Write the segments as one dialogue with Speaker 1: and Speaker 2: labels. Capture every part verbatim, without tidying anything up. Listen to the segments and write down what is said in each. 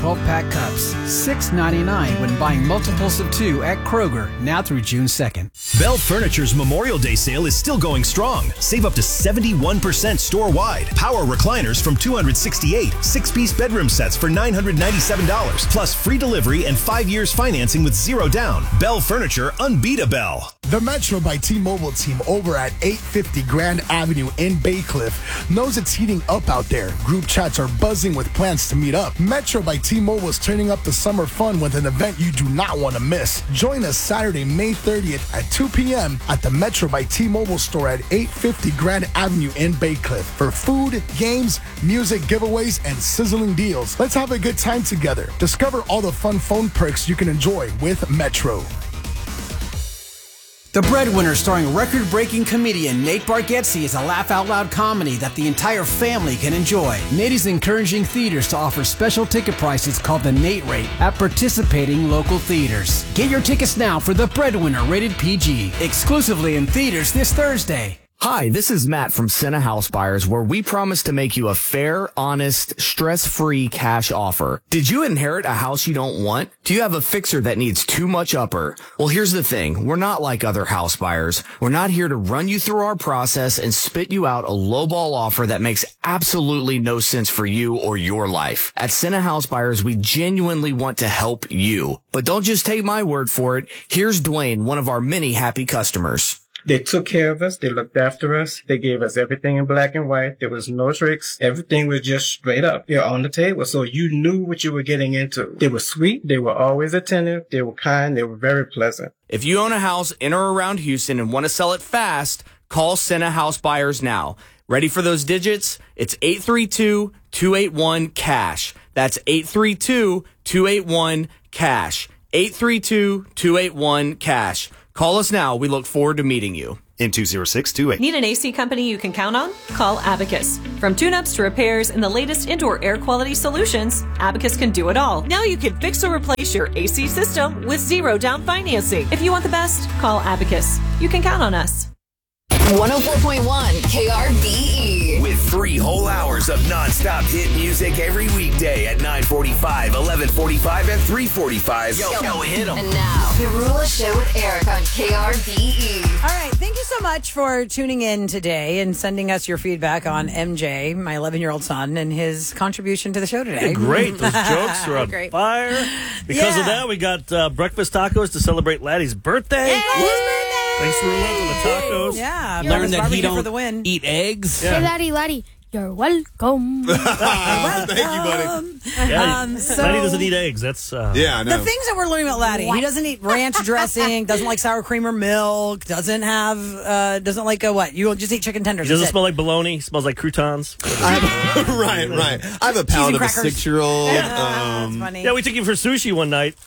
Speaker 1: twelve-pack cups, six ninety-nine when buying multiples of two at Kroger, now through June second.
Speaker 2: Bell Furniture's Memorial Day sale is still going strong. Save up to seventy-one percent store-wide. Power recliners from two hundred sixty-eight dollars. Six-piece bedroom sets for nine hundred ninety-seven dollars. Plus free delivery and five years financing with zero down. Bell Furniture, unbeat a Bell.
Speaker 3: The Metro by T-Mobile team over at eight fifty Grand Avenue in Bay Cliff knows it's heating up out there. Group chats are buzzing with plans to meet up. Metro by T-Mobile is turning up the summer fun with an event you do not want to miss. Join us Saturday, May thirtieth at two p.m. at the Metro by T-Mobile store at eight fifty Grand Avenue in Bay Cliff for food, games, music, giveaways, and sizzling deals. Let's have a good time together. Discover all the fun phone perks you can enjoy with Metro.
Speaker 1: The Breadwinner, starring record-breaking comedian Nate Bargatze, is a laugh-out-loud comedy that the entire family can enjoy. Nate is encouraging theaters to offer special ticket prices called the Nate Rate at participating local theaters. Get your tickets now for The Breadwinner, rated P G, exclusively in theaters this Thursday.
Speaker 4: Hi, this is Matt from Senna House Buyers, where we promise to make you a fair, honest, stress-free cash offer. Did you inherit a house you don't want? Do you have a fixer that needs too much upper? Well, here's the thing. We're not like other house buyers. We're not here to run you through our process and spit you out a lowball offer that makes absolutely no sense for you or your life. At Senna House Buyers, we genuinely want to help you. But don't just take my word for it. Here's Dwayne, one of our many happy customers.
Speaker 5: They took care of us. They looked after us. They gave us everything in black and white. There was no tricks. Everything was just straight up. They're on the table. So you knew what you were getting into. They were sweet. They were always attentive. They were kind. They were very pleasant.
Speaker 4: If you own a house in or around Houston and want to sell it fast, call Senna House Buyers now. Ready for those digits? It's eight three two, two eight one, cash. That's eight three two, two eight one, cash. eight three two, two eight one, cash. Call us now. We look forward to meeting you.
Speaker 6: In two zero six two eight.
Speaker 7: Need an A C company you can count on? Call Abacus. From tune-ups to repairs and the latest indoor air quality solutions, Abacus can do it all. Now you can fix or replace your A C system with zero down financing. If you want the best, call Abacus. You can count on us.
Speaker 8: one oh four point one K R B E.
Speaker 2: With three whole hours of nonstop hit music every weekday at nine forty-five, eleven forty-five, and three forty-five. Yo, yo, hit 'em.
Speaker 8: And now, the Rula Show with Eric on K R B E.
Speaker 9: All right, thank you so much for tuning in today and sending us your feedback on M J, my eleven-year-old son, and his contribution to the show today.
Speaker 10: Yeah, great. Those jokes are on
Speaker 9: Great.
Speaker 10: fire. Because
Speaker 9: Yeah.
Speaker 10: of that, we got uh, breakfast tacos to celebrate Laddie's birthday.
Speaker 9: Yay!
Speaker 10: Thanks for loving the tacos.
Speaker 9: Yeah,
Speaker 11: Learn
Speaker 9: Brothers
Speaker 11: that he
Speaker 9: Barbecue
Speaker 11: don't
Speaker 9: for the win.
Speaker 11: eat eggs.
Speaker 10: Yeah.
Speaker 12: Hey, Laddie, Laddie, you're welcome.
Speaker 3: Thank you, buddy.
Speaker 10: Yeah,
Speaker 9: Um, so-
Speaker 10: Laddie doesn't eat eggs. That's uh,
Speaker 3: Yeah, I know.
Speaker 9: The things that we're learning about Laddie, he doesn't eat ranch dressing, doesn't like sour cream or milk, doesn't have, uh, doesn't like a what? You just eat chicken tenders.
Speaker 10: He doesn't
Speaker 9: that's it.
Speaker 10: smell like bologna. He smells like croutons.
Speaker 13: I have, right, right. I have a palate of a
Speaker 9: crackers.
Speaker 13: six-year-old.
Speaker 9: Yeah, that's
Speaker 13: um,
Speaker 9: funny.
Speaker 10: Yeah, we took you for sushi one night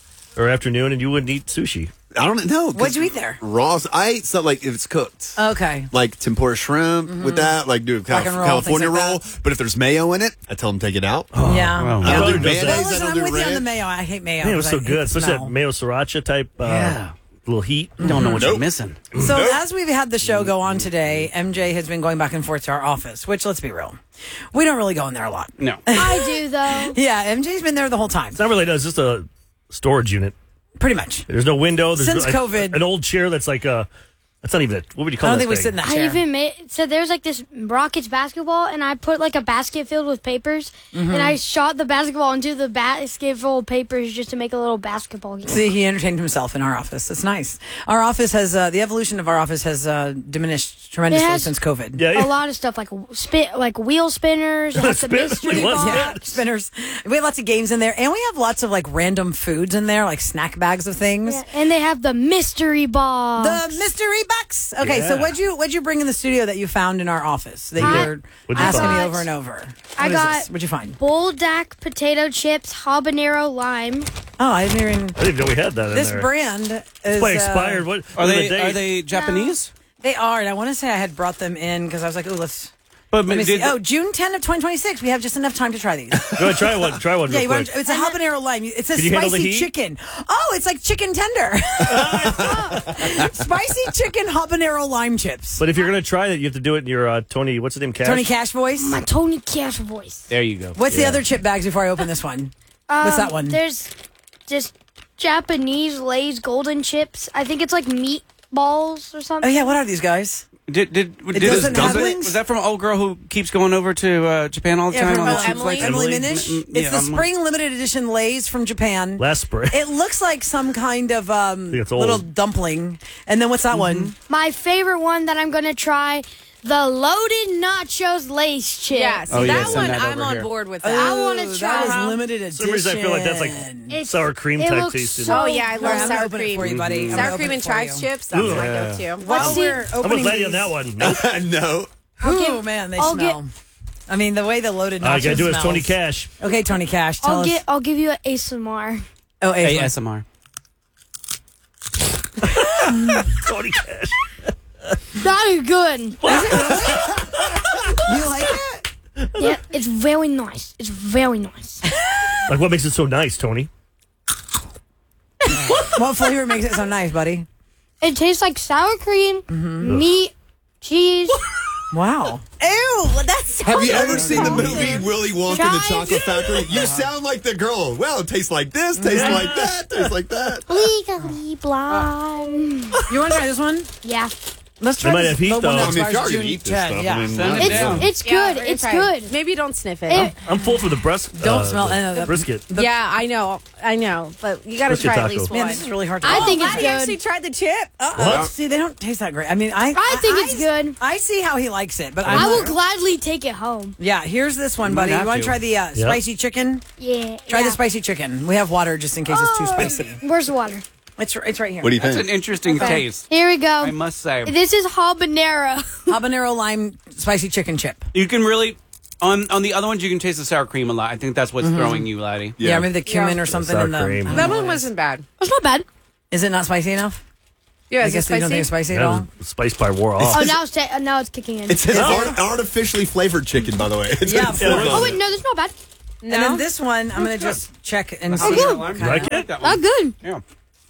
Speaker 10: or afternoon, and you wouldn't eat sushi.
Speaker 13: I don't know.
Speaker 9: What'd you eat there?
Speaker 13: Raw. I eat stuff like if it's cooked.
Speaker 9: Okay.
Speaker 13: Like tempura shrimp with that, like do a
Speaker 9: Rock
Speaker 13: Cal-
Speaker 9: and roll,
Speaker 13: California
Speaker 9: things like
Speaker 13: roll. But if there's mayo in it, I tell them take it out.
Speaker 10: Oh,
Speaker 9: Yeah.
Speaker 10: wow.
Speaker 13: I don't
Speaker 10: My
Speaker 13: do
Speaker 10: brother does that.
Speaker 13: mayonnaise.
Speaker 9: Listen,
Speaker 13: I don't
Speaker 9: I'm
Speaker 13: do
Speaker 9: with you on the
Speaker 13: ranch.
Speaker 9: mayo. I hate mayo.
Speaker 10: Man, it was
Speaker 9: because
Speaker 10: so
Speaker 9: I hate
Speaker 10: good.
Speaker 9: the
Speaker 10: Especially that
Speaker 9: smell.
Speaker 10: mayo sriracha type uh,
Speaker 11: Yeah.
Speaker 10: little heat.
Speaker 11: Don't know what
Speaker 13: Nope.
Speaker 11: you're missing.
Speaker 9: So as we've had the show go on today, M J has been going back and forth to our office, which, let's be real, we don't really go in there a lot.
Speaker 11: No.
Speaker 12: I do, though.
Speaker 9: Yeah, M J's been there the whole time.
Speaker 10: It's not really that. It's just a storage unit.
Speaker 9: Pretty much.
Speaker 10: There's no window. There's
Speaker 9: Since
Speaker 10: no,
Speaker 9: COVID.
Speaker 10: An old chair that's like a, that's not even a, what would you call
Speaker 9: I don't
Speaker 10: that
Speaker 9: think we
Speaker 10: thing?
Speaker 9: sit in that
Speaker 12: I
Speaker 9: chair.
Speaker 12: even made so there's like this Rockets basketball, and I put like a basket filled with papers,
Speaker 9: Mm-hmm.
Speaker 12: and I shot the basketball into the basket full of papers just to make a little basketball game.
Speaker 9: See, he entertained himself in our office. It's nice. Our office has, uh, the evolution of our office has uh, diminished tremendously
Speaker 12: It has-
Speaker 9: since COVID.
Speaker 10: Yeah,
Speaker 12: A lot of stuff like spin, like wheel spinners, and lots of
Speaker 10: Spin-
Speaker 12: mystery
Speaker 10: what's
Speaker 12: box.
Speaker 10: that?
Speaker 9: Spinners. We have lots of games in there, and we have lots of like random foods in there, like snack bags of things.
Speaker 12: Yeah, and they have the mystery box.
Speaker 9: The mystery box. Okay, so
Speaker 10: Yeah.
Speaker 9: what'd you what'd you bring in the studio that you found in our office that
Speaker 12: I-
Speaker 9: you're
Speaker 10: What'd you
Speaker 9: asking
Speaker 10: find?
Speaker 9: me over and over?
Speaker 12: I
Speaker 9: What is
Speaker 12: got-
Speaker 9: this? What'd you find?
Speaker 12: Buldak potato chips, habanero lime.
Speaker 9: Oh, I didn't even.
Speaker 10: I didn't even know we had that in
Speaker 9: This
Speaker 10: there.
Speaker 9: brand is
Speaker 10: It's like
Speaker 9: uh,
Speaker 10: expired. What
Speaker 11: Are
Speaker 10: what
Speaker 11: they
Speaker 10: the
Speaker 11: are
Speaker 10: date?
Speaker 11: they Japanese?
Speaker 9: They are, and I want to say I had brought them in because I was like, oh, let's.
Speaker 11: But
Speaker 9: Let me see.
Speaker 11: did-
Speaker 9: Oh, June tenth of twenty twenty-six. We have just enough time to try these.
Speaker 10: Go ahead, try one. Try one
Speaker 9: Yeah,
Speaker 10: real
Speaker 9: you want,
Speaker 10: quick.
Speaker 9: it's a habanero lime. It says
Speaker 10: Can you handle the
Speaker 9: spicy
Speaker 10: heat?
Speaker 9: chicken. Oh, it's like chicken tender. Spicy chicken habanero lime chips.
Speaker 10: But if you're gonna try it, you have to do it in your uh, Tony. What's his name? Cash.
Speaker 9: Tony Cash voice.
Speaker 12: My Tony Cash voice.
Speaker 11: There you go.
Speaker 9: What's the
Speaker 10: Yeah.
Speaker 9: other chip bags before I open this one?
Speaker 12: Um,
Speaker 9: What's that one?
Speaker 12: There's just Japanese Lay's golden chips. I think it's like meatballs or
Speaker 9: Oh
Speaker 12: something.
Speaker 9: yeah, what are these guys?
Speaker 6: Did did,
Speaker 9: It
Speaker 6: did
Speaker 9: doesn't have
Speaker 6: was,
Speaker 9: wings?
Speaker 6: was that from an old girl who keeps going over to uh, Japan all the time
Speaker 9: from
Speaker 6: on the
Speaker 9: uh,
Speaker 6: cheap
Speaker 9: Emily,
Speaker 6: flights?
Speaker 9: Emily
Speaker 10: Emily?
Speaker 9: Minish.
Speaker 6: Mm, mm,
Speaker 9: It's
Speaker 6: yeah,
Speaker 9: the
Speaker 6: I'm-
Speaker 9: spring limited edition Lay's from Japan.
Speaker 10: Last spring.
Speaker 9: It looks like some kind of um,
Speaker 10: think it's old.
Speaker 9: little dumpling. And then what's that one?
Speaker 12: My favorite one that I'm gonna try, the loaded nachos Lay's chips.
Speaker 11: Yeah, see,
Speaker 6: Oh, yeah,
Speaker 11: that
Speaker 6: send
Speaker 11: one,
Speaker 6: that
Speaker 11: I'm
Speaker 6: over
Speaker 11: on
Speaker 6: here.
Speaker 11: board with
Speaker 9: Oh,
Speaker 11: that.
Speaker 12: I wanna
Speaker 9: that
Speaker 12: try.
Speaker 9: is limited edition.
Speaker 10: For some reason, I feel like that's like
Speaker 12: It's-
Speaker 10: sour cream
Speaker 12: it
Speaker 10: type
Speaker 12: looks
Speaker 10: tasting.
Speaker 12: so
Speaker 11: Oh, yeah, I
Speaker 9: Here,
Speaker 11: love
Speaker 9: I'm gonna
Speaker 11: sour
Speaker 9: open it
Speaker 11: cream.
Speaker 9: for you, buddy. I'm gonna
Speaker 11: Sour
Speaker 9: open
Speaker 11: cream
Speaker 9: it
Speaker 11: and
Speaker 9: for
Speaker 11: chives
Speaker 9: you.
Speaker 11: chips, that's
Speaker 10: Ooh.
Speaker 11: my
Speaker 10: Yeah.
Speaker 11: go-to.
Speaker 9: While
Speaker 12: Let's see.
Speaker 9: we're
Speaker 10: I'm
Speaker 9: opening
Speaker 10: with Letty on
Speaker 9: these-
Speaker 10: that one. Nope.
Speaker 13: no.
Speaker 9: Oh man, they
Speaker 12: I'll
Speaker 9: smell. I mean, the way the loaded nachos
Speaker 10: All I gotta do is
Speaker 9: smells.
Speaker 10: Tony Cash.
Speaker 9: Okay, Tony Cash, tell
Speaker 12: I'll
Speaker 9: us.
Speaker 12: get. I'll give you an A S M R.
Speaker 9: oh,
Speaker 6: A
Speaker 9: A S
Speaker 6: S M R.
Speaker 10: Tony Cash.
Speaker 12: That is good.
Speaker 9: You like it?
Speaker 12: Yeah, it's very nice. It's very nice.
Speaker 10: Like, what makes it so nice, Tony?
Speaker 9: What flavor makes it so nice, buddy?
Speaker 12: It tastes like sour cream, meat, cheese.
Speaker 9: Wow.
Speaker 11: Ew, that's
Speaker 13: Have you ever seen the movie Willy Wonka and the
Speaker 12: Chives.
Speaker 13: Chocolate Factory? You sound like the girl. Well, it tastes like this, tastes like that, tastes like that.
Speaker 12: Legally blonde.
Speaker 9: You want to try this one?
Speaker 12: Yeah.
Speaker 9: Let's
Speaker 10: They
Speaker 9: try
Speaker 10: might
Speaker 9: this.
Speaker 10: have heat,
Speaker 9: the one
Speaker 10: though.
Speaker 9: that
Speaker 10: I mean, if
Speaker 9: expires
Speaker 13: y'all gonna
Speaker 9: June
Speaker 13: eat this
Speaker 9: tenth,
Speaker 13: stuff,
Speaker 9: yeah.
Speaker 13: I mean,
Speaker 6: Send it
Speaker 12: It's
Speaker 6: down.
Speaker 12: it's
Speaker 11: Yeah,
Speaker 12: good.
Speaker 11: we're gonna
Speaker 12: It's
Speaker 11: try
Speaker 12: good.
Speaker 11: it. Maybe don't sniff it.
Speaker 12: It-
Speaker 10: I'm full for the breast.
Speaker 9: Don't
Speaker 10: uh,
Speaker 9: smell-
Speaker 10: the
Speaker 9: I know that-
Speaker 10: brisket.
Speaker 11: yeah, I know, I know, but you got to
Speaker 10: Brisket
Speaker 11: try at
Speaker 10: taco.
Speaker 11: least
Speaker 9: Man,
Speaker 11: one.
Speaker 9: this is really hard to
Speaker 12: I
Speaker 9: Oh,
Speaker 12: think it's
Speaker 11: Laddie
Speaker 12: good.
Speaker 11: actually tried the chip.
Speaker 9: Uh-oh. See, they don't taste that great. I mean, I
Speaker 12: I think it's good.
Speaker 9: I see how he likes it, but I'm
Speaker 12: I will
Speaker 9: not-
Speaker 12: gladly take it home.
Speaker 9: Yeah, here's this one,
Speaker 6: You might
Speaker 9: buddy. You
Speaker 6: have
Speaker 9: want to
Speaker 6: to.
Speaker 9: try the uh, spicy chicken?
Speaker 12: Yeah.
Speaker 9: Try
Speaker 12: yeah.
Speaker 9: the spicy chicken. We have water just in case it's too
Speaker 12: Oh,
Speaker 9: spicy.
Speaker 12: Where's the water?
Speaker 9: It's it's right here.
Speaker 13: What do you
Speaker 6: That's
Speaker 13: think?
Speaker 6: an interesting
Speaker 12: Okay.
Speaker 6: taste.
Speaker 12: Here we go.
Speaker 6: I must say.
Speaker 12: This is habanero.
Speaker 9: Habanero lime spicy chicken chip.
Speaker 6: You can really, on on the other ones, you can taste the sour cream a lot. I think that's what's throwing you, laddie.
Speaker 9: Yeah, maybe the cumin
Speaker 11: Yeah.
Speaker 9: or something
Speaker 10: Sour
Speaker 9: in the.
Speaker 10: cream.
Speaker 9: I don't
Speaker 11: That
Speaker 9: know
Speaker 11: one
Speaker 9: what it is.
Speaker 11: wasn't bad.
Speaker 12: It's not bad.
Speaker 9: Is it not spicy enough?
Speaker 11: Yeah,
Speaker 9: I
Speaker 11: is it
Speaker 9: guess you don't think it's
Speaker 11: spicy?
Speaker 9: spicy at
Speaker 10: Yeah,
Speaker 9: all.
Speaker 10: the spice bar wore off.
Speaker 12: Oh, now it's ta- uh, now it's kicking in.
Speaker 13: It says art- artificially flavored chicken, by the way. It's
Speaker 9: Yeah,
Speaker 13: it's
Speaker 9: of course.
Speaker 12: Oh wait, no, that's not bad.
Speaker 9: And then this one, I'm gonna just check and
Speaker 6: The
Speaker 9: see.
Speaker 6: habanero
Speaker 12: good.
Speaker 6: lime?
Speaker 10: You like
Speaker 6: I
Speaker 10: it?
Speaker 6: that
Speaker 12: Oh,
Speaker 6: one.
Speaker 12: good.
Speaker 6: Yeah.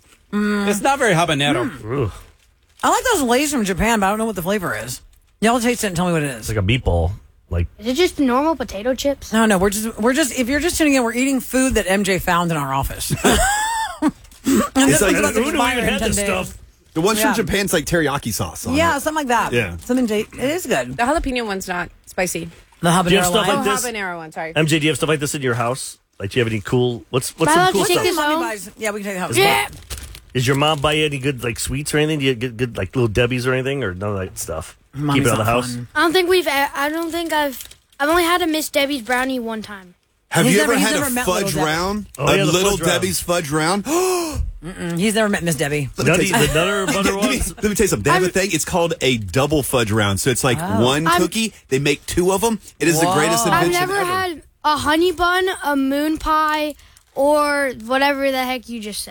Speaker 9: Mm.
Speaker 6: It's not very habanero.
Speaker 10: Ooh,
Speaker 9: I like those Lay's from Japan, but I don't know what the flavor is. Y'all taste it and tell me what it
Speaker 10: it's
Speaker 9: is.
Speaker 10: like a meatball. Like,
Speaker 12: Is it just normal potato chips?
Speaker 9: No, no, we're just we're just if you're just tuning in, we're eating food that M J found in our office. And this
Speaker 13: like-
Speaker 9: one's about to
Speaker 10: who do we
Speaker 9: expire
Speaker 10: even
Speaker 9: in
Speaker 10: have
Speaker 9: ten
Speaker 10: this
Speaker 9: days.
Speaker 10: stuff?
Speaker 13: The ones
Speaker 9: Yeah.
Speaker 13: from Japan's like teriyaki sauce. On
Speaker 9: Yeah,
Speaker 13: it.
Speaker 9: something like that.
Speaker 13: Yeah.
Speaker 9: Something. J- It is good.
Speaker 11: The jalapeno one's not spicy.
Speaker 9: The habanero
Speaker 10: Do you have stuff
Speaker 9: lime.
Speaker 10: like
Speaker 11: Oh,
Speaker 10: this?
Speaker 11: habanero one, sorry.
Speaker 10: M J, do you have stuff like this in your house? Like, do you have any cool? What's what's
Speaker 12: Am I
Speaker 10: some
Speaker 12: allowed
Speaker 10: cool
Speaker 12: to take
Speaker 10: stuff?
Speaker 12: this
Speaker 9: Mommy
Speaker 12: home?
Speaker 9: buys- yeah, we can take the house.
Speaker 12: Yeah.
Speaker 10: Does your mom buy you any good like sweets or anything? Do you get good like little Debbie's or anything, or none of that stuff?
Speaker 9: Mommy's
Speaker 10: Keep it out of the
Speaker 9: not
Speaker 10: house.
Speaker 9: fun.
Speaker 12: I don't think we've. I don't think I've. I've only had a Miss Debbie's brownie one time.
Speaker 13: Have
Speaker 9: He's
Speaker 13: you
Speaker 9: never-
Speaker 13: ever
Speaker 9: he's
Speaker 13: had
Speaker 9: never
Speaker 13: a
Speaker 9: met Little
Speaker 13: fudge
Speaker 9: Debbie.
Speaker 13: round?
Speaker 10: Oh,
Speaker 13: a
Speaker 10: yeah, the
Speaker 13: little
Speaker 10: fudge round.
Speaker 13: Debbie's fudge round?
Speaker 9: Mm-mm, he's never met Miss Debbie.
Speaker 10: Nutty, the nutter butter
Speaker 13: Let me,
Speaker 10: ones.
Speaker 13: let me tell you something. They have a thing. It's called a double fudge round. So it's like
Speaker 9: Oh.
Speaker 13: one
Speaker 12: I'm-
Speaker 13: cookie. They make two of them. It is the greatest
Speaker 9: Whoa.
Speaker 12: I've
Speaker 13: invention
Speaker 12: never
Speaker 13: ever.
Speaker 12: had a honey bun, a moon pie, or whatever the heck you just said.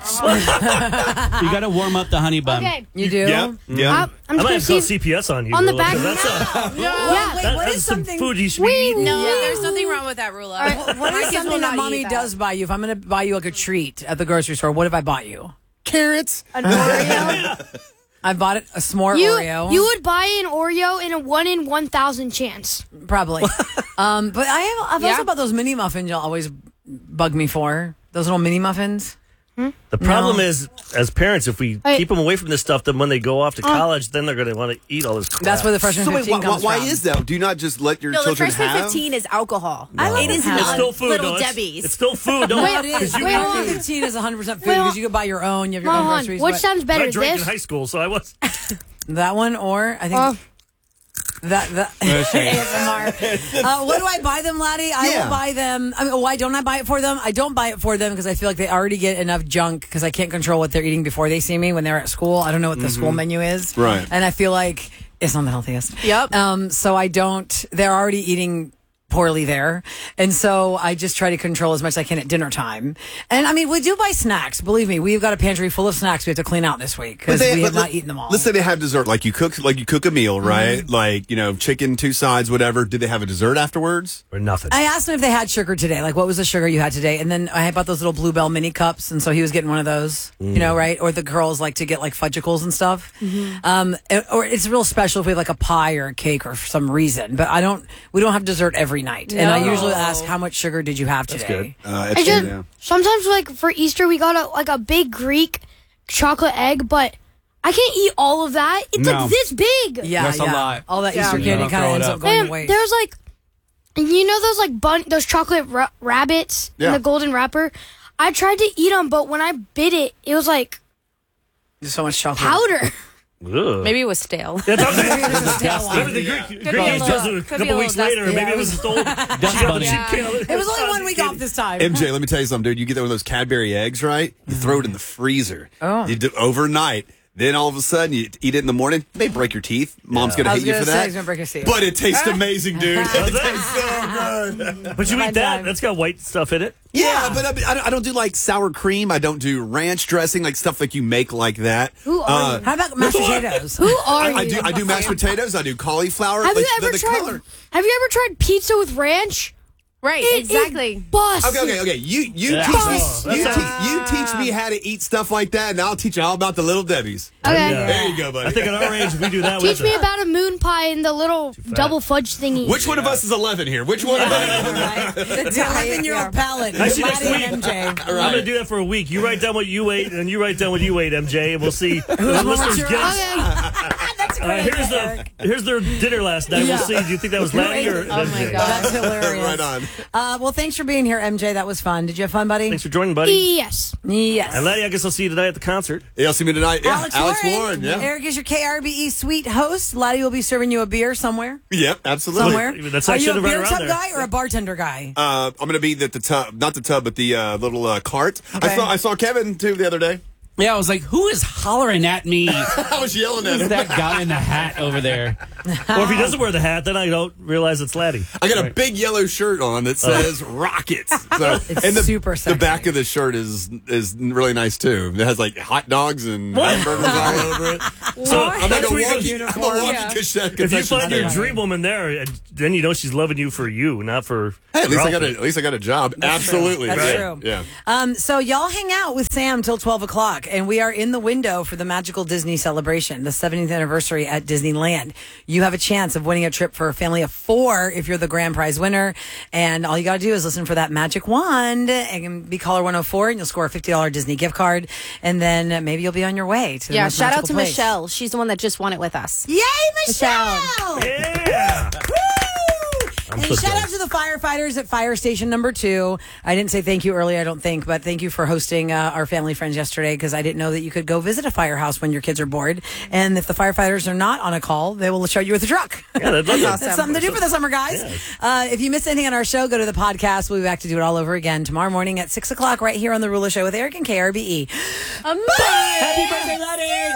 Speaker 6: You got to warm up the honey bun.
Speaker 12: Okay.
Speaker 9: You do?
Speaker 13: Yeah, yeah.
Speaker 12: I'm, I'm
Speaker 10: I
Speaker 12: just
Speaker 10: might
Speaker 12: gonna
Speaker 10: have to call
Speaker 12: see.
Speaker 10: C P S on you.
Speaker 12: on the
Speaker 10: Willa,
Speaker 12: back-
Speaker 10: 'cause That's, a,
Speaker 12: Yeah.
Speaker 9: Wait,
Speaker 10: that-
Speaker 9: what
Speaker 10: that's
Speaker 9: is
Speaker 10: some
Speaker 9: something?
Speaker 10: food you should be eating.
Speaker 11: No, there's nothing wrong with that, Rula.
Speaker 9: What
Speaker 11: My
Speaker 9: is
Speaker 11: kids will
Speaker 9: something
Speaker 11: not
Speaker 9: that mommy
Speaker 11: eat that.
Speaker 9: does buy you? If I'm going to buy you like a treat at the grocery store, what have I bought you?
Speaker 13: Carrots.
Speaker 12: An Oreo.
Speaker 9: I bought it a s'more
Speaker 12: you
Speaker 9: Oreo.
Speaker 12: you would buy an Oreo in a one in one thousand chance.
Speaker 9: Probably. um, but I have, I've
Speaker 11: Yeah.
Speaker 9: also bought those mini muffins y'all always bug me for. Those little mini muffins.
Speaker 10: The problem
Speaker 9: No.
Speaker 10: is, as parents, if we
Speaker 12: Hey.
Speaker 10: keep them away from this stuff, then when they go off to college, then they're going to want to eat all this crap.
Speaker 9: That's where the freshman
Speaker 13: So wait,
Speaker 9: fifteen
Speaker 13: why,
Speaker 9: comes
Speaker 13: why
Speaker 9: from.
Speaker 13: is that? Do you not just let your
Speaker 11: No, the
Speaker 13: children
Speaker 11: freshman
Speaker 13: have?
Speaker 11: fifteen is alcohol.
Speaker 9: I
Speaker 11: It is
Speaker 9: have-
Speaker 10: It's
Speaker 11: not
Speaker 10: still food,
Speaker 11: Little
Speaker 10: though. It's-
Speaker 11: Debbie's.
Speaker 10: It's still food. Don't
Speaker 12: Wait,
Speaker 9: It is.
Speaker 12: Wait,
Speaker 9: Wait,
Speaker 12: hold on.
Speaker 9: fifteen is one hundred percent food
Speaker 12: Wait, hold
Speaker 9: because
Speaker 12: on.
Speaker 9: you can buy your own. You have your own
Speaker 12: Hold on.
Speaker 9: groceries.
Speaker 12: Which
Speaker 9: but-
Speaker 12: sounds better,
Speaker 10: I drank
Speaker 12: this?
Speaker 10: in high school, so I was.
Speaker 9: That one or I think
Speaker 12: Oh.
Speaker 9: that that A S M R. Uh, what do I buy them, Laddie? I
Speaker 13: Yeah.
Speaker 9: will buy them. I mean, why don't I buy it for them? I don't buy it for them because I feel like they already get enough junk because I can't control what they're eating before they see me when they're at school. I don't know what the school menu is,
Speaker 13: Right.
Speaker 9: And I feel like it's not the healthiest.
Speaker 11: Yep.
Speaker 9: Um. So I don't. They're already eating poorly there, and so I just try to control as much as I can at dinner time. And I mean, we do buy snacks. Believe me, we've got a pantry full of snacks we have to clean out this week because
Speaker 13: they-
Speaker 9: we have
Speaker 13: but
Speaker 9: not
Speaker 13: let-
Speaker 9: eaten them all.
Speaker 13: Let's say they have dessert, like you cook, like you cook a meal, right?
Speaker 9: Mm-hmm.
Speaker 13: Like you know, chicken, two sides, whatever. Did they have a dessert afterwards?
Speaker 10: Or nothing.
Speaker 9: I asked him if they had sugar today. Like, what was the sugar you had today? And then I bought those little Bluebell mini cups, and so he was getting one of those. You know, right? Or the girls like to get like fudgicles and stuff. Um, or it's real special if we have like a pie or a cake or for some reason. But I don't. We don't have dessert every every night. And I
Speaker 11: No.
Speaker 9: usually ask, how much sugar did you have today?
Speaker 13: Uh,
Speaker 12: I just sometimes like for Easter we got a like a big Greek chocolate egg, but I can't eat all of that. It's
Speaker 6: No.
Speaker 12: like this big.
Speaker 9: Yeah,
Speaker 6: That's a
Speaker 9: yeah.
Speaker 6: lot.
Speaker 9: All that
Speaker 12: Yeah.
Speaker 9: Easter
Speaker 6: Yeah.
Speaker 9: candy kind
Speaker 6: Throw
Speaker 9: of
Speaker 6: it
Speaker 9: ends
Speaker 6: up.
Speaker 9: up going to
Speaker 12: And
Speaker 9: waste.
Speaker 12: there's like, you know those like bun those chocolate ra- rabbits
Speaker 13: Yeah.
Speaker 12: in the golden wrapper. I tried to eat them, but when I bit it, it was like
Speaker 9: There's so much chocolate.
Speaker 12: powder.
Speaker 10: Ugh.
Speaker 11: Maybe it was stale.
Speaker 10: Yeah, that's
Speaker 9: Maybe it was a stale one.
Speaker 10: Remember the Greek,
Speaker 11: Could
Speaker 10: Greek
Speaker 11: be a
Speaker 10: does
Speaker 11: little-
Speaker 10: it a
Speaker 11: could be
Speaker 10: couple
Speaker 11: a
Speaker 10: weeks
Speaker 11: little
Speaker 10: later.
Speaker 11: dusty.
Speaker 10: Maybe
Speaker 9: Yeah,
Speaker 10: it was old.
Speaker 9: Dust
Speaker 10: She got
Speaker 9: bunny.
Speaker 10: the cheap can-
Speaker 9: It was only one week off this time.
Speaker 13: M J, let me tell you something, dude. You get one of those Cadbury eggs, right? You throw it in the freezer.
Speaker 9: Oh.
Speaker 13: You do overnight. Then all of a sudden, you eat it in the morning. They break your teeth. Mom's
Speaker 9: I
Speaker 13: gonna
Speaker 9: was
Speaker 13: hate you
Speaker 9: gonna
Speaker 13: for
Speaker 9: say
Speaker 13: that.
Speaker 9: he's gonna break his teeth.
Speaker 13: But it tastes amazing, dude. It
Speaker 10: Does it?
Speaker 13: tastes so good.
Speaker 10: But you
Speaker 9: My
Speaker 10: eat that.
Speaker 9: time.
Speaker 10: That's got white stuff in it.
Speaker 13: Yeah, but I, I don't- I don't do like sour cream. I don't do ranch dressing, like stuff like you make like that.
Speaker 12: Who are
Speaker 13: Uh,
Speaker 12: you?
Speaker 9: How about mashed potatoes?
Speaker 12: Who are
Speaker 13: I,
Speaker 12: you?
Speaker 13: I do. I do mashed potatoes. I do cauliflower.
Speaker 12: Have
Speaker 13: like,
Speaker 12: you ever
Speaker 13: the, the
Speaker 12: tried?
Speaker 13: color.
Speaker 12: Have you ever tried pizza with ranch?
Speaker 11: Right,
Speaker 12: It-
Speaker 11: exactly.
Speaker 12: It busts.
Speaker 13: Okay, okay, okay. You you
Speaker 10: Yeah.
Speaker 13: teach
Speaker 10: Oh,
Speaker 13: me.
Speaker 10: that
Speaker 13: You,
Speaker 10: sounds-
Speaker 13: te- you teach me how to eat stuff like that, and I'll teach you all about the little Debbie's.
Speaker 12: Okay.
Speaker 10: Yeah.
Speaker 13: There you go, buddy.
Speaker 10: I think at our age we do that.
Speaker 12: Teach
Speaker 10: with
Speaker 12: me
Speaker 10: it.
Speaker 12: about a moon pie and the little double fudge thingy.
Speaker 13: Which one of us is eleven here? Which one of us?
Speaker 9: The eleven-year-old palate.
Speaker 10: Actually, next
Speaker 9: Maddie
Speaker 10: week,
Speaker 9: and M J.
Speaker 10: I'm going to do that for a week. You write down what you ate, and you write down what you ate, M J, and we'll see. The
Speaker 9: more
Speaker 10: listeners
Speaker 9: mature?
Speaker 10: guess.
Speaker 9: That's a
Speaker 10: Uh,
Speaker 9: great
Speaker 10: here's
Speaker 9: idea,
Speaker 10: the
Speaker 9: Eric.
Speaker 10: here's their dinner last night.
Speaker 9: Yeah.
Speaker 10: We'll see. Do you think that was Laddie or
Speaker 11: Oh
Speaker 10: M J?
Speaker 11: my God.
Speaker 9: That's hilarious.
Speaker 13: Right on.
Speaker 9: Uh, well, thanks for being here, M J. That was fun. Did you have fun, buddy?
Speaker 10: Thanks for joining, buddy.
Speaker 12: Yes.
Speaker 9: Yes.
Speaker 10: And Laddie, I guess I'll see you tonight at the concert.
Speaker 13: Yeah, you'll see me tonight. Yeah,
Speaker 9: Alex, Warren.
Speaker 13: Warren. Yeah.
Speaker 9: Eric is your K R B E suite host. Lottie will be serving you a beer somewhere.
Speaker 13: Yep, absolutely.
Speaker 9: Somewhere.
Speaker 10: That's
Speaker 9: Are
Speaker 10: actually
Speaker 9: you a
Speaker 10: right
Speaker 9: beer
Speaker 10: around
Speaker 9: tub
Speaker 10: there.
Speaker 9: guy or a bartender guy?
Speaker 13: Uh, I'm gonna be at the tub, not the tub, but the uh, little uh, cart.
Speaker 9: Okay.
Speaker 13: I saw I saw Kevin too the other day.
Speaker 6: Yeah, I was like, who is hollering at me?
Speaker 13: I was yelling at him.
Speaker 6: That guy in the hat over there.
Speaker 10: Or if he doesn't wear the hat, then I don't realize it's Laddie.
Speaker 13: I got a big yellow shirt on that says Rockets. So,
Speaker 9: It's
Speaker 13: and the,
Speaker 9: super
Speaker 13: the
Speaker 9: sexy.
Speaker 13: back of the shirt is is really nice too. It has like hot dogs and hamburgers all over it.
Speaker 10: So
Speaker 13: I'm like
Speaker 10: next
Speaker 13: a
Speaker 10: week,
Speaker 13: walkie, I'm a walkie
Speaker 11: Yeah.
Speaker 13: concession
Speaker 10: if you find your
Speaker 13: stand.
Speaker 10: dream woman there, then you know she's loving you for you, not for.
Speaker 13: Hey, at least I got a,
Speaker 10: outfit.
Speaker 13: at least I got a job. Absolutely,
Speaker 9: That's
Speaker 13: right.
Speaker 9: true.
Speaker 13: Yeah.
Speaker 9: Um, so y'all hang out with Sam till twelve o'clock, and we are in the window for the magical Disney celebration, the seventieth anniversary at Disneyland. You have a chance of winning a trip for a family of four if you're the grand prize winner, and all you got to do is listen for that magic wand and be caller one oh four, and you'll score a fifty dollars Disney gift card, and then maybe you'll be on your way to the
Speaker 11: Yeah,
Speaker 9: most
Speaker 11: shout out
Speaker 9: magical
Speaker 11: to
Speaker 9: place.
Speaker 11: Michelle. She's the one that just won it with us.
Speaker 9: Yay, Michelle!
Speaker 10: Yeah.
Speaker 9: And
Speaker 10: so
Speaker 9: shout
Speaker 10: sorry.
Speaker 9: out to the firefighters at Fire Station Number Two. I didn't say thank you earlier, I don't think, but thank you for hosting uh, our family friends yesterday because I didn't know that you could go visit a firehouse when your kids are bored. And if the firefighters are not on a call, they will show you with a truck.
Speaker 10: Yeah, that's awesome.
Speaker 9: That's something to do for the summer, guys. Uh, if you missed anything on our show, go to the podcast. We'll be back to do it all over again tomorrow morning at six o'clock right here on The Rula Show with Eric and K R B E.
Speaker 11: Um,
Speaker 9: Happy birthday, Laddie!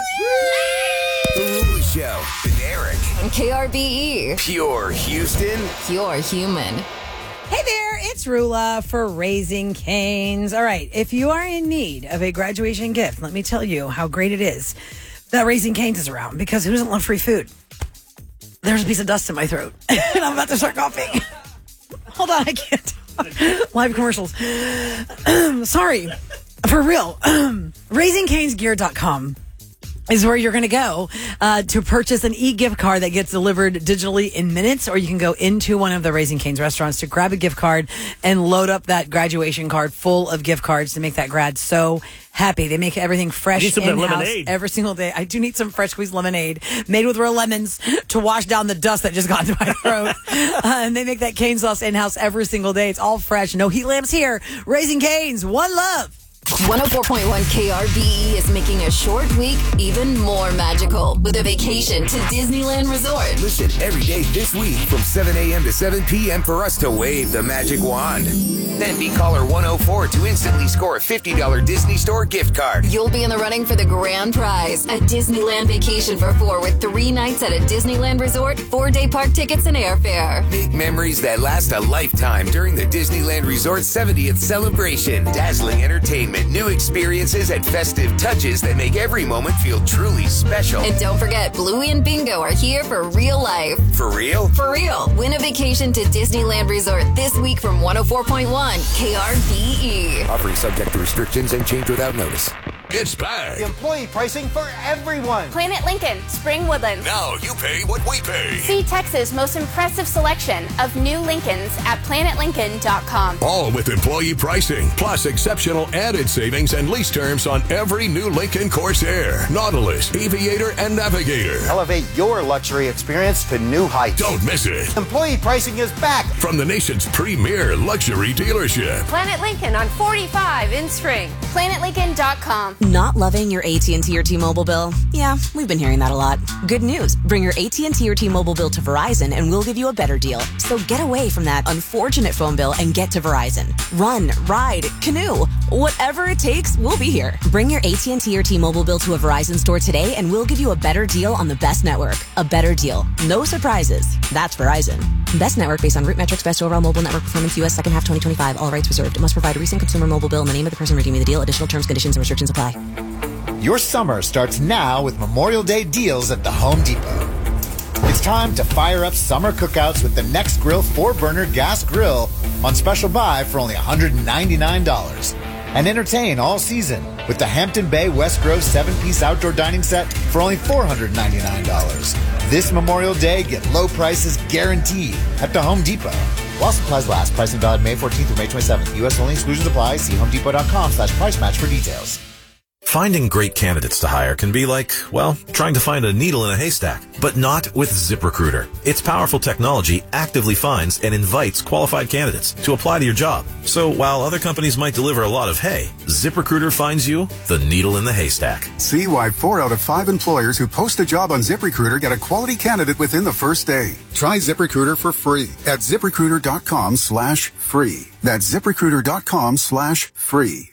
Speaker 14: The Rula Show with Eric.
Speaker 8: K R B E.
Speaker 14: Pure Houston.
Speaker 8: Pure human.
Speaker 9: Hey there, it's Rula for Raising Canes. All right, if you are in need of a graduation gift, let me tell you how great it is that Raising Canes is around because who doesn't love free food? There's a piece of dust in my throat, and I'm about to start coughing. Hold on, I can't. Live commercials. Sorry, for real. raising canes gear dot com is where you're going to go uh, to purchase an e-gift card that gets delivered digitally in minutes, or you can go into one of the Raising Canes restaurants to grab a gift card and load up that graduation card full of gift cards to make that grad so happy. They make everything fresh
Speaker 10: Need some of that
Speaker 9: in-house
Speaker 10: lemonade.
Speaker 9: every single day. I do need some fresh squeezed lemonade made with real lemons to wash down the dust that just got into my throat. uh, and they make that cane sauce in-house every single day. It's all fresh. No heat lamps here. Raising Canes. One love.
Speaker 8: one oh four point one K R B E is making a short week even more magical with a vacation to Disneyland Resort.
Speaker 14: Listen every day this week from seven a.m. to seven p.m. for us to wave the magic wand. Then be caller one oh four to instantly score a fifty dollars Disney Store gift card.
Speaker 8: You'll be in the running for the grand prize, a Disneyland vacation for four with three nights at a Disneyland Resort, four-day park tickets and airfare.
Speaker 14: Make memories that last a lifetime during the Disneyland Resort seventieth celebration. Dazzling entertainment, new experiences, and festive touches that make every moment feel truly special.
Speaker 8: And don't forget, Bluey and Bingo are here for real life.
Speaker 14: For real?
Speaker 8: For real. Win a vacation to Disneyland Resort this week from one oh four point one K R B E.
Speaker 14: Offering subject to restrictions and change without notice. It's back.
Speaker 15: The employee pricing for everyone.
Speaker 16: Planet Lincoln, Spring Woodlands.
Speaker 14: Now you pay what we pay.
Speaker 16: See Texas' most impressive selection of new Lincolns at planet lincoln dot com.
Speaker 14: All with employee pricing, plus exceptional added savings and lease terms on every new Lincoln Corsair, Nautilus, Aviator, and Navigator.
Speaker 15: Elevate your luxury experience to new heights.
Speaker 14: Don't miss it.
Speaker 15: Employee pricing is back.
Speaker 14: From the nation's premier luxury dealership.
Speaker 16: Planet Lincoln on forty-five in Spring. planet lincoln dot com.
Speaker 17: Not loving your A T and T or T-Mobile bill? Yeah, we've been hearing that a lot. Good news. Bring your A T and T or T-Mobile bill to Verizon and we'll give you a better deal. So get away from that unfortunate phone bill and get to Verizon. Run, ride, canoe. Whatever it takes, we'll be here. Bring your A T and T or T-Mobile bill to a Verizon store today and we'll give you a better deal on the best network. A better deal. No surprises. That's Verizon. Best network based on root metrics, best overall mobile network performance, U S second half twenty twenty-five. All rights reserved. It must provide a recent consumer mobile bill in the name of the person redeeming the deal. Additional terms, conditions, and restrictions apply.
Speaker 18: Your summer starts now with Memorial Day deals at the Home Depot. It's time to fire up summer cookouts with the Next Grill four burner gas grill on special buy for only one hundred ninety-nine dollars. And entertain all season with the Hampton Bay West Grove seven piece outdoor dining set for only four hundred ninety-nine dollars. This Memorial Day, get low prices guaranteed at the Home Depot. While supplies last, pricing valid May fourteenth through May twenty-seventh. U S only, exclusions apply. See homedepot.com slash price match for details.
Speaker 19: Finding great candidates to hire can be like, well, trying to find a needle in a haystack, but not with ZipRecruiter. Its powerful technology actively finds and invites qualified candidates to apply to your job. So while other companies might deliver a lot of hay, ZipRecruiter finds you the needle in the haystack.
Speaker 20: See why four out of five employers who post a job on ZipRecruiter get a quality candidate within the first day. Try ZipRecruiter for free at ZipRecruiter.com slash free. That's ZipRecruiter.com slash free.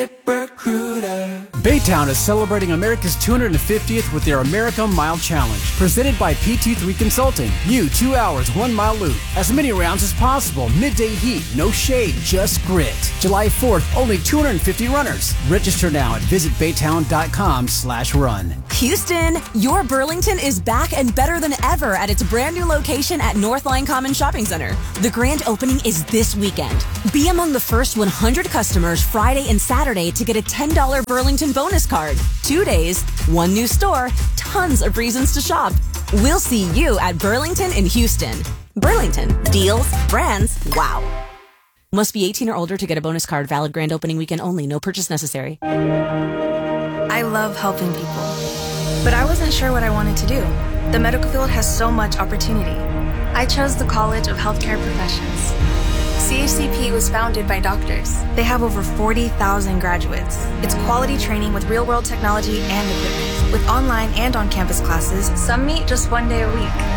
Speaker 1: ZipRecruiter. Baytown is celebrating America's two hundred fiftieth with their America Mile Challenge, presented by P T three Consulting. You, two hours, one mile loop, as many rounds as possible, midday heat, no shade, just grit. July fourth, only two hundred fifty runners. Register now at visit baytown.com slash run.
Speaker 17: Houston, your Burlington is back and better than ever at its brand new location at Northline Common Shopping Center. The grand opening is this weekend. Be among the first one hundred customers Friday and Saturday to get a ten dollars Burlington bonus card. Two days, one new store, tons of reasons to shop. We'll see you at Burlington in Houston. Burlington, deals, brands, wow. Must be eighteen or older to get a bonus card. Valid grand opening weekend only. No purchase necessary.
Speaker 21: I love helping people, but I wasn't sure what I wanted to do. The medical field has so much opportunity. I chose the College of Healthcare Professions. C H C P was founded by doctors. They have over forty thousand graduates. It's quality training with real-world technology and equipment. With online and on-campus classes, some meet just one day a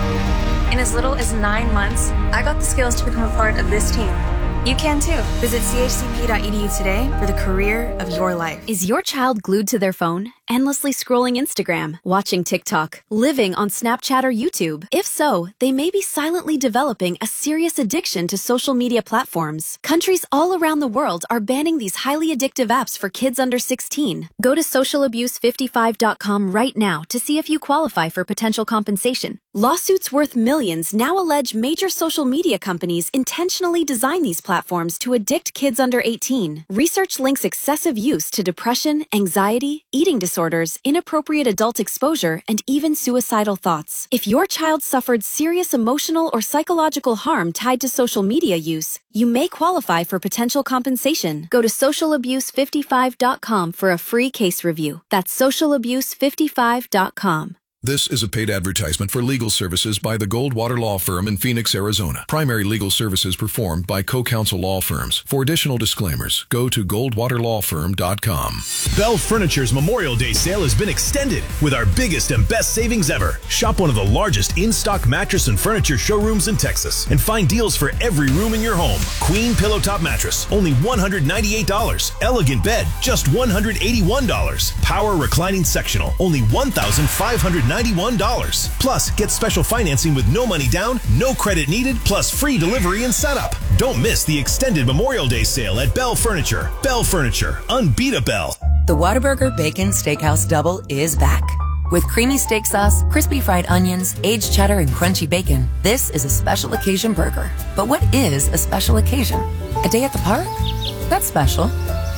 Speaker 21: week. In as little as nine months, I got the skills to become a part of this team. You can too. Visit c h c p dot e d u today for the career of your life.
Speaker 22: Is your child glued to their phone, endlessly scrolling Instagram, watching TikTok, living on Snapchat or YouTube? If so, they may be silently developing a serious addiction to social media platforms. Countries all around the world are banning these highly addictive apps for kids under sixteen. Go to social abuse fifty-five dot com right now to see if you qualify for potential compensation. Lawsuits worth millions now allege major social media companies intentionally design these platforms to addict kids under eighteen. Research links excessive use to depression, anxiety, eating disorders, inappropriate adult exposure, and even suicidal thoughts. If your child suffered serious emotional or psychological harm tied to social media use, you may qualify for potential compensation. Go to social abuse fifty-five dot com for a free case review. That's social abuse fifty-five dot com.
Speaker 23: This is a paid advertisement for legal services by the Goldwater Law Firm in Phoenix, Arizona. Primary legal services performed by co-counsel law firms. For additional disclaimers, go to goldwater law firm dot com.
Speaker 2: Bell Furniture's Memorial Day sale has been extended with our biggest and best savings ever. Shop one of the largest in-stock mattress and furniture showrooms in Texas and find deals for every room in your home. Queen Pillow Top Mattress, only one hundred ninety-eight dollars. Elegant Bed, just one hundred eighty-one dollars. Power Reclining Sectional, only one thousand five hundred ninety-one dollars. Plus, get special financing with no money down, no credit needed, plus free delivery and setup. Don't miss the extended Memorial Day sale at Bell Furniture. Bell Furniture, unbeat a Bell.
Speaker 24: The Whataburger Bacon Steakhouse Double is back. With creamy steak sauce, crispy fried onions, aged cheddar, and crunchy bacon, this is a special occasion burger. But what is a special occasion? A day at the park? That's special.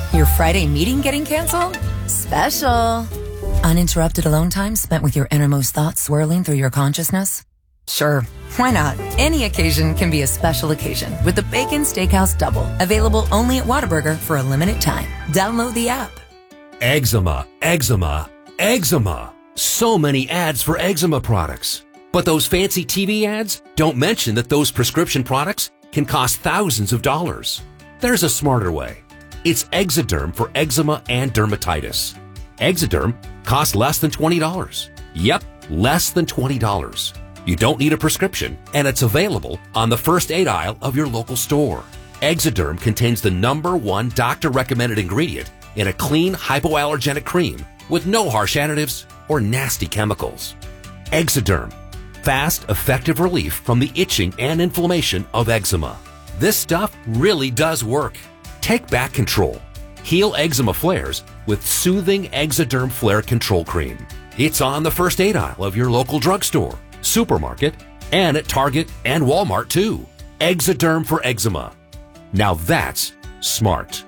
Speaker 24: Your Friday meeting getting canceled? Special. Uninterrupted alone time spent with your innermost thoughts swirling through your consciousness? Sure, why not? Any occasion can be a special occasion with the Bacon Steakhouse Double, available only at Whataburger for a limited time. Download the app.
Speaker 3: Eczema, eczema, eczema. So many ads for eczema products. But those fancy T V ads don't mention that those prescription products can cost thousands of dollars. There's a smarter way. It's Exoderm for eczema and dermatitis. Exoderm costs less than twenty dollars. Yep, less than twenty dollars. You don't need a prescription, and it's available on the first aid aisle of your local store. Exoderm contains the number one doctor-recommended ingredient in a clean, hypoallergenic cream with no harsh additives or nasty chemicals. Exoderm. Fast, effective relief from the itching and inflammation of eczema. This stuff really does work. Take back control. Heal eczema flares with soothing Exoderm Flare Control Cream. It's on the first aid aisle of your local drugstore, supermarket, and at Target and Walmart too. Exoderm for eczema. Now that's smart.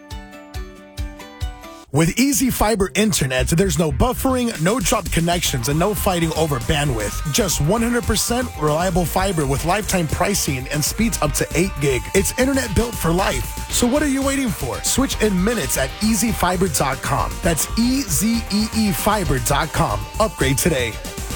Speaker 4: With Easy Fiber Internet, there's no buffering, no chopped connections, and no fighting over bandwidth. Just one hundred percent reliable fiber with lifetime pricing and speeds up to eight gig. It's internet built for life. So what are you waiting for? Switch in minutes at easy fiber dot com. That's E Z E E fiber dot com. Upgrade today.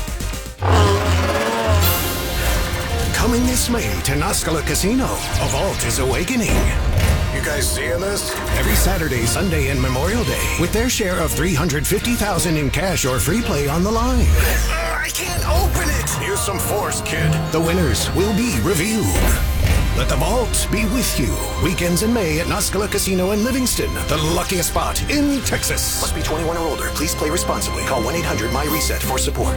Speaker 5: Coming this May to Noscala Casino, a vault is awakening. You guys seeing this? Every Saturday, Sunday, and Memorial Day, with their share of three hundred fifty thousand dollars in cash or free play on the line. Uh, I can't open it! Use some force, kid. The winners will be revealed. Let the vault be with you. Weekends in May at Noscala Casino in Livingston, the luckiest spot in Texas. Must be twenty-one or older. Please play responsibly. Call one eight hundred my reset for support.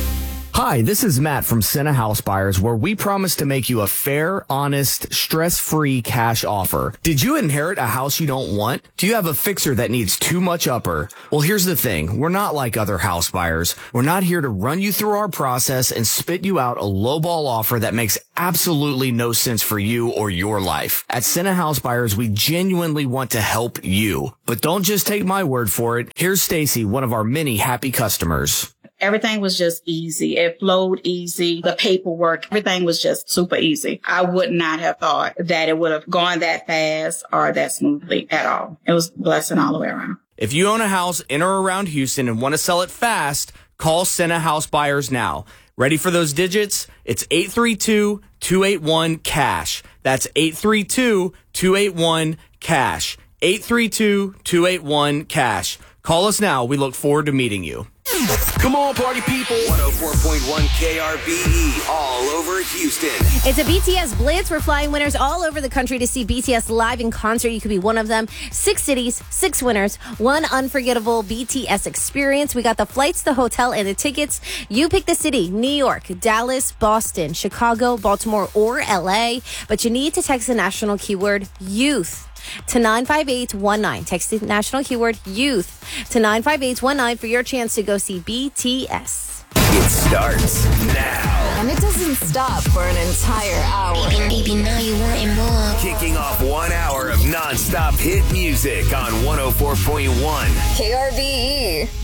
Speaker 7: Hi, this is Matt from Senna House Buyers, where we promise to make you a fair, honest, stress-free cash offer. Did you inherit a house you don't want? Do you have a fixer that needs too much upper? Well, here's the thing. We're not like other house buyers. We're not here to run you through our process and spit you out a lowball offer that makes absolutely no sense for you or your life. At Senna House Buyers, we genuinely want to help you. But don't just take my word for it. Here's Stacy, one of our many happy customers.
Speaker 25: Everything was just easy. It flowed easy. The paperwork, everything was just super easy. I would not have thought that it would have gone that fast or that smoothly at all. It was a blessing all the way around.
Speaker 7: If you own a house in or around Houston and want to sell it fast, call Senna House Buyers now. Ready for those digits? It's eight three two, two eight one, cash. That's eight three two, two eight one, cash. eight three two, two eight one, cash. Call us now. We look forward to meeting you.
Speaker 14: Come on, party people. one oh four point one K R B E, all over Houston.
Speaker 11: It's a B T S Blitz. We're flying winners all over the country to see B T S live in concert. You could be one of them. Six cities, six winners, one unforgettable B T S experience. We got the flights, the hotel, and the tickets. You pick the city: New York, Dallas, Boston, Chicago, Baltimore, or L A. But you need to text the national keyword youth to nine five eight one nine. Text the national keyword youth to nine five eight one nine for your chance to go see B T S.
Speaker 14: It starts now.
Speaker 8: And it doesn't stop for an entire hour. Baby, now you wanting more.
Speaker 14: Kicking off one hour of non-stop hit music on one oh four point one
Speaker 8: K R B E.